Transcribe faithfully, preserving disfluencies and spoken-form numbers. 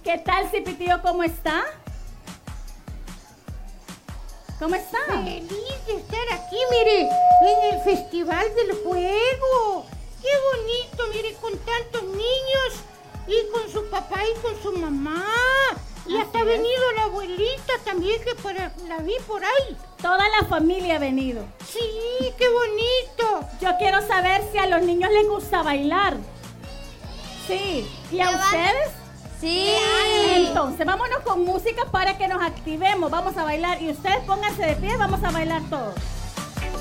¿Qué tal, Cipitío? ¿Cómo está? ¿Cómo está? Feliz de estar aquí, mire, en el Festival del Juego. ¡Qué bonito, mire, con tantos niños y con su papá y con su mamá! Y hasta ha venido la abuelita también, que por, la vi por ahí. Toda la familia ha venido. Sí, qué bonito. Yo quiero saber si a los niños les gusta bailar. Sí. ¿Y a ustedes? Sí. Entonces, vámonos con música para que nos activemos. Vamos a bailar. Y ustedes pónganse de pie, vamos a bailar todos.